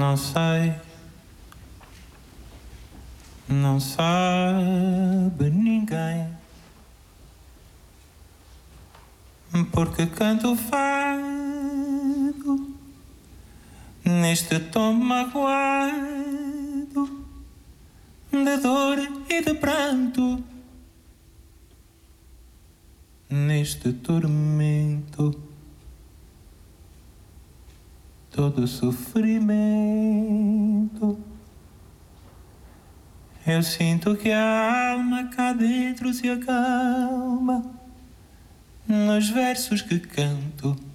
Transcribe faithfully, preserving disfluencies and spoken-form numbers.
Não sei, não sabe ninguém, porque canto fado neste tom magoado de dor e de pranto, neste tormento todo sofrimento. Eu sinto que a alma cá dentro se acalma nos versos que canto.